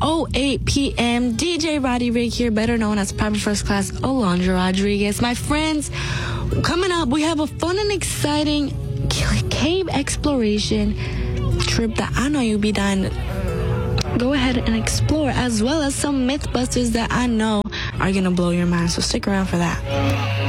8 p.m. DJ Roddy Rig here, better known as Private First Class Alondra Rodriguez. My friends, coming up, we have a fun and exciting cave exploration trip that I know you'll be dying to go ahead and explore, as well as some Mythbusters that I know are going to blow your mind. So stick around for that.